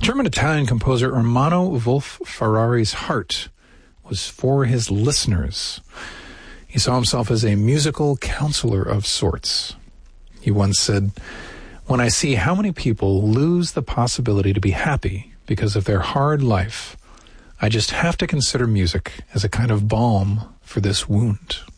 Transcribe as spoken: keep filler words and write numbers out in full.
German Italian composer Ermanno Wolf Ferrari's heart was for his listeners. He saw himself as a musical counselor of sorts. He once said, "When I see how many people lose the possibility to be happy because of their hard life, I just have to consider music as a kind of balm for this wound."